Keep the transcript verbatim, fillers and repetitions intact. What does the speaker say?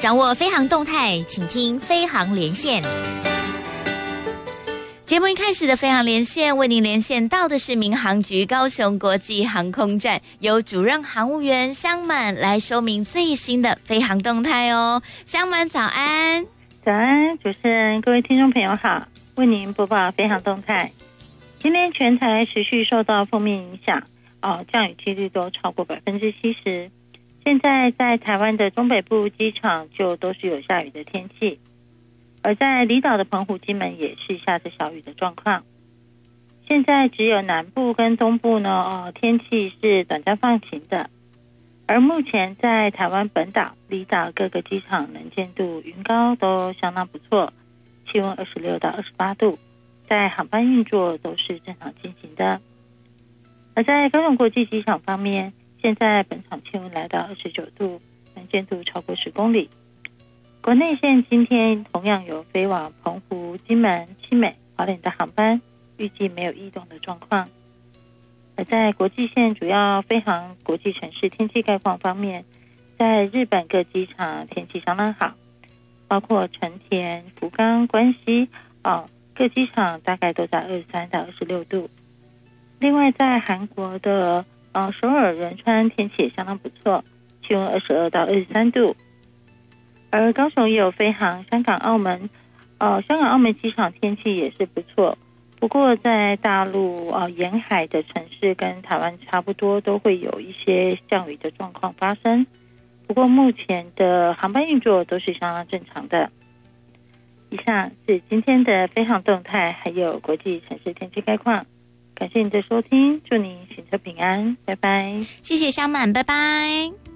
掌握飞航动态，请听飞航连线。节目一开始的飞航连线，为您连线到的是民航局高雄国际航空站，由主任航务员香满来说明最新的飞航动态哦。香满早安。 早安，主持人，各位听众朋友好，为您播报飞航动态。今天全台持续受到锋面影响，哦，降雨几率都超过百分之七十。现在在台湾的中北部机场就都是有下雨的天气，而在离岛的澎湖、金门也是下着小雨的状况。现在只有南部跟东部呢，哦，天气是短暂放晴的。而目前在台湾本岛、离岛各个机场能见度、云高都相当不错，气温二十六到二十八度，在航班运作都是正常进行的。而在高雄国际机场方面，现在本场气温来到二十九度，能见度超过十公里。国内线今天同样有飞往澎湖、金门、七美、花莲的航班，预计没有异动的状况。而在国际线主要飞航国际城市天气概况方面，在日本各机场天气相当好，包括成田、福冈、关西、哦、各机场大概都在二十三到二十六度。另外在韩国的呃，首尔、仁川天气也相当不错，气温二十二到二十三度。而高雄也有飞航香港、澳门，呃，香港、澳门机场天气也是不错。不过在大陆呃沿海的城市跟台湾差不多，都会有一些降雨的状况发生。不过目前的航班运作都是相当正常的。以上是今天的飞航动态，还有国际城市天气概况。感谢你的收听，祝您行车平安，拜拜。 谢谢香满，拜拜。